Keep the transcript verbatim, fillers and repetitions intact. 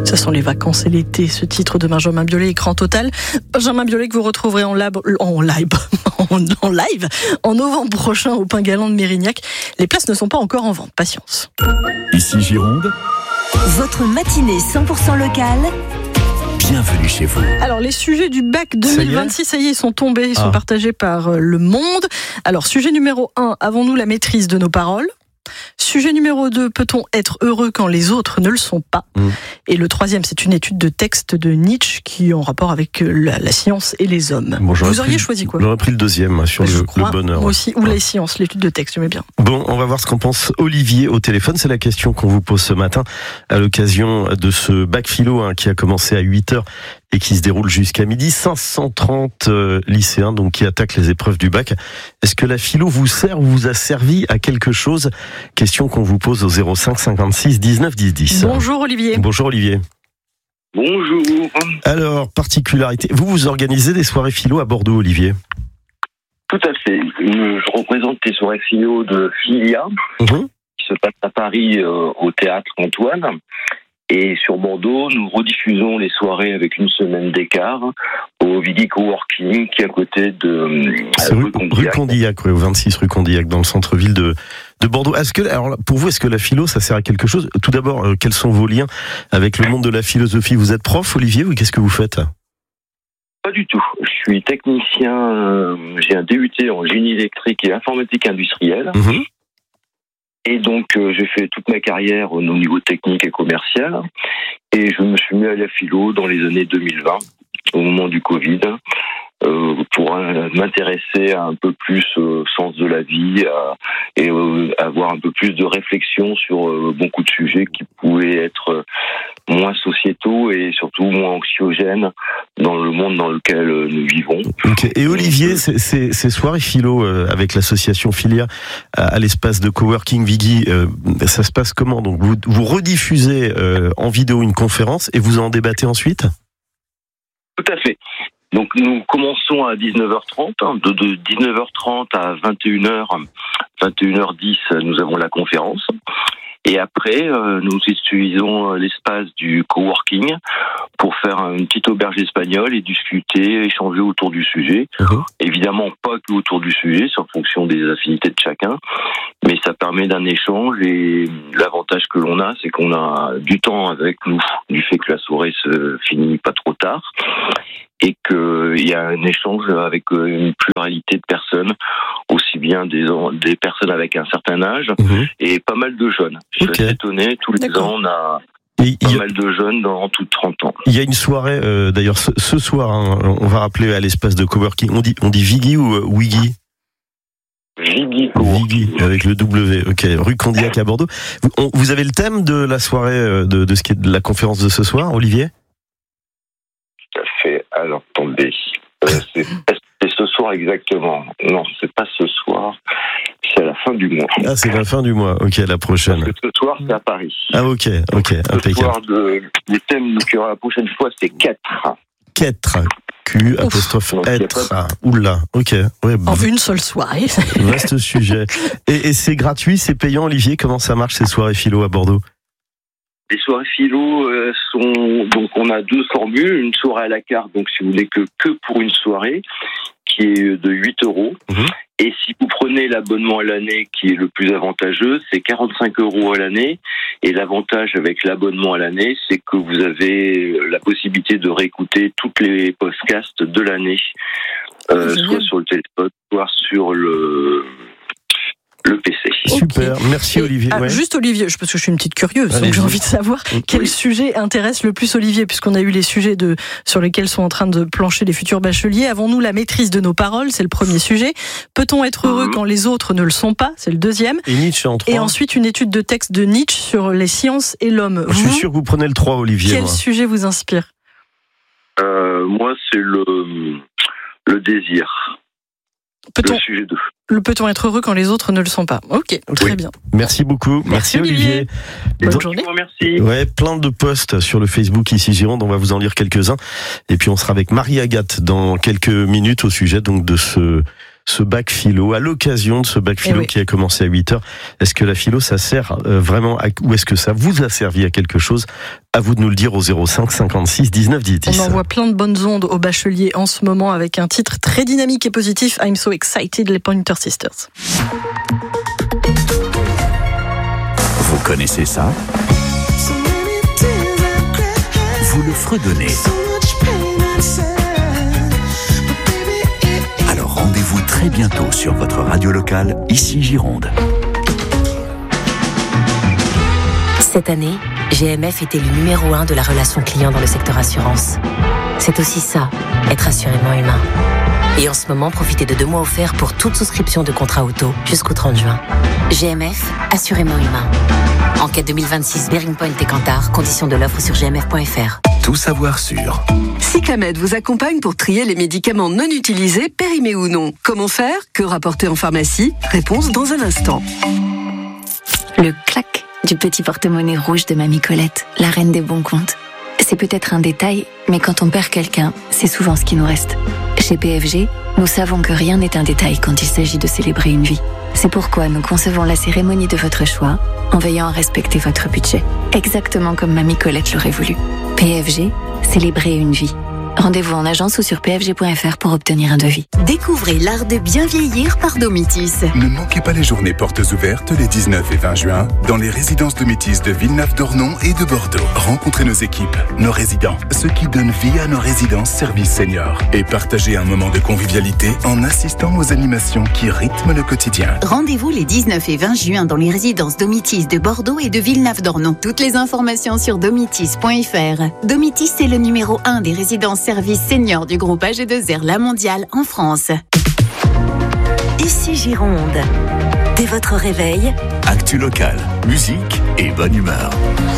Ça sent les vacances et l'été, ce titre de Benjamin Biolay, Écran Total. Benjamin Biolay que vous retrouverez en, lab, en live, en, en live, en novembre prochain au Pain Galant de Mérignac. Les places ne sont pas encore en vente, patience. Ici Gironde. Votre matinée cent pour cent locale. Bienvenue chez vous. Alors, les sujets du bac deux mille vingt-six, ça y est, ils sont tombés, ils ah. sont partagés par Le Monde. Alors, sujet numéro un, avons-nous la maîtrise de nos paroles ? Sujet numéro deux, peut-on être heureux quand les autres ne le sont pas ? mmh. Et le troisième, c'est une étude de texte de Nietzsche qui est en rapport avec la, la science et les hommes. Bon, vous auriez pris, choisi quoi ? J'aurais pris le deuxième sur le, crois, le bonheur. Moi aussi, ou ouais. les sciences, l'étude de texte, j'aimais bien. Bon, on va voir ce qu'en pense Olivier au téléphone. C'est la question qu'on vous pose ce matin à l'occasion de ce bac philo hein, qui a commencé à huit heures et qui se déroule jusqu'à midi. cinq cent trente euh, lycéens donc qui attaquent les épreuves du bac. Est-ce que la philo vous sert ou vous a servi à quelque chose ? Question qu'on vous pose au zéro cinq cinquante-six dix-neuf dix dix. Bonjour Olivier. Bonjour Olivier. Bonjour. Alors, particularité, vous vous organisez des soirées philo à Bordeaux, Olivier ? Tout à fait. Je représente les soirées philo de Filia, mmh. qui se passe à Paris euh, au théâtre Antoine. Et sur Bordeaux, nous rediffusons les soirées avec une semaine d'écart au Vigui Coworking, qui est à côté de C'est rue, rue Condillac. Rue Condillac, oui, au vingt-six rue Condillac, dans le centre-ville de, de Bordeaux. Est-ce que, alors, pour vous, est-ce que la philo, ça sert à quelque chose ? Tout d'abord, euh, quels sont vos liens avec le monde de la philosophie ? Vous êtes prof, Olivier, ou qu'est-ce que vous faites ? Pas du tout. Je suis technicien, euh, j'ai un D U T en génie électrique et informatique industrielle. Mmh. Et donc, euh, j'ai fait toute ma carrière au niveau technique et commercial. Et je me suis mis à la philo dans les années deux mille vingt, au moment du Covid, euh, pour euh, m'intéresser à un peu plus au euh, sens de la vie à, et euh, avoir un peu plus de réflexion sur euh, beaucoup de sujets qui pouvaient être euh, moins sociétaux et surtout moins anxiogènes dans le monde dans lequel nous vivons. Okay. Et Olivier, ces, ces, ces soirées philo euh, avec l'association Filia à, à l'espace de coworking Vigui, euh, ça se passe comment ? Donc vous, vous rediffusez euh, en vidéo une conférence et vous en débattez ensuite ? Tout à fait. Donc nous commençons à dix-neuf heures trente, hein, de, de dix-neuf heures trente à vingt et une heures, vingt et une heures dix, nous avons la conférence. Et après, euh, nous utilisons l'espace du coworking pour faire une petite auberge espagnole et discuter, échanger autour du sujet. Mmh. Évidemment, pas que autour du sujet, c'est en fonction des affinités de chacun, mais ça permet d'un échange et l'avantage que l'on a, c'est qu'on a du temps avec nous, du fait que la soirée se finit pas trop tard et qu'il y a un échange avec une pluralité de personnes, aussi bien des, des personnes avec un certain âge mmh. et pas mal de jeunes. Je suis okay. assez étonné, tous les D'accord. ans on a et pas a... mal de jeunes dans tout de trente ans. Il y a une soirée, euh, d'ailleurs ce, ce soir, hein, on va rappeler à l'espace de coworking, on dit, on dit Vigui ou euh, Wiggy ? Vigui, Vigui, avec le W, ok, rue Condillac à Bordeaux. Vous, on, vous avez le thème de la soirée, de, de ce qui est de la conférence de ce soir, Olivier ? Tout à fait, alors attendez, euh, c'est, c'est ce soir exactement, non, c'est pas ce soir, c'est à la fin du mois. Ah, c'est la fin du mois, ok, la prochaine. Parce que ce soir, c'est à Paris. Ah, ok, ok, impeccable. Ce soir, de, les thèmes qu'il y aura la prochaine fois, c'est quatre. Quatre. Q, apostrophe, être. Ah, oula, ok. Ouais, en bah, une seule soirée. Vaste sujet. Et, et c'est gratuit, c'est payant, Olivier ? Comment ça marche ces soirées philo à Bordeaux ? Les soirées philo euh, sont, donc on a deux formules, une soirée à la carte, donc si vous voulez que, que pour une soirée, qui est de huit euros. Mmh. Et si vous prenez l'abonnement à l'année, qui est le plus avantageux, c'est quarante-cinq euros à l'année. Et l'avantage avec l'abonnement à l'année, c'est que vous avez la possibilité de réécouter toutes les podcasts de l'année, euh, soit sur le téléphone, soit sur le... le P C. Super, okay. Merci Olivier. Ah, ouais. Juste Olivier, parce que je suis une petite curieuse, Allez, donc j'ai envie de savoir oui. quel sujet intéresse le plus Olivier, puisqu'on a eu les sujets de, sur lesquels sont en train de plancher les futurs bacheliers. Avons-nous la maîtrise de nos paroles ? C'est le premier sujet. Peut-on être heureux mmh. quand les autres ne le sont pas ? C'est le deuxième. Et Nietzsche en trois. Et ensuite une étude de texte de Nietzsche sur les sciences et l'homme. Je vous, suis sûr que vous prenez le trois, Olivier. Quel moi. sujet vous inspire ? euh, Moi, c'est le, le désir. Peut-on, le sujet deux. Le peut-on être heureux quand les autres ne le sont pas ? Ok, très oui. bien. Merci beaucoup. Merci, Merci Olivier. Olivier. Bonne Donc, journée. Merci. Ouais, plein de posts sur le Facebook ici Gironde. On va vous en lire quelques-uns. Et puis on sera avec Marie Agathe dans quelques minutes au sujet donc de ce ce bac philo, à l'occasion de ce bac philo oui. qui a commencé à huit heures. Est-ce que la philo, ça sert euh, vraiment à, ou est-ce que ça vous a servi à quelque chose? À vous de nous le dire au zéro cinq cinquante-six dix-neuf dix dix. On envoie plein de bonnes ondes aux bacheliers en ce moment avec un titre très dynamique et positif, I'm So Excited, les Pointer Sisters. Vous connaissez ça? Vous le fredonnez. Alors rendez-vous très bientôt sur votre radio locale, ici Gironde. Cette année, G M F est élu numéro un de la relation client dans le secteur assurance. C'est aussi ça, être assurément humain. Et en ce moment, profitez de deux mois offerts pour toute souscription de contrat auto jusqu'au trente juin. G M F, assurément humain. Enquête deux mille vingt-six, Bearing Point et Kantar, conditions de l'offre sur g m f point f r. Tout savoir sur Cyclamed vous accompagne pour trier les médicaments non utilisés, périmés ou non. Comment faire? Que rapporter en pharmacie? Réponse dans un instant. Le clac du petit porte-monnaie rouge de Mamie Colette, la reine des bons comptes. C'est peut-être un détail, mais quand on perd quelqu'un, c'est souvent ce qui nous reste. Chez P F G, nous savons que rien n'est un détail quand il s'agit de célébrer une vie. C'est pourquoi nous concevons la cérémonie de votre choix en veillant à respecter votre budget, exactement comme Mamie Colette l'aurait voulu. P F G, célébrer une vie. Rendez-vous en agence ou sur p f g point f r pour obtenir un devis. Découvrez l'art de bien vieillir par Domitis. Ne manquez pas les journées portes ouvertes les dix-neuf et vingt juin dans les résidences Domitis de Villeneuve-d'Ornon et de Bordeaux. Rencontrez nos équipes, nos résidents, ceux qui donnent vie à nos résidences services seniors et partagez un moment de convivialité en assistant aux animations qui rythment le quotidien. Rendez-vous les dix-neuf et vingt juin dans les résidences Domitis de Bordeaux et de Villeneuve-d'Ornon. Toutes les informations sur domitis point f r. Domitis est le numéro un des résidences service senior du groupe A G deux R La Mondiale en France. Ici Gironde. Dès votre réveil, actu locale, musique et bonne humeur.